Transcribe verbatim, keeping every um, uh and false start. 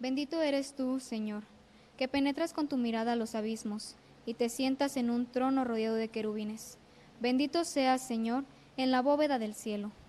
Bendito eres tú, Señor, que penetras con tu mirada los abismos y te sientas en un trono rodeado de querubines. Bendito seas, Señor, en la bóveda del cielo.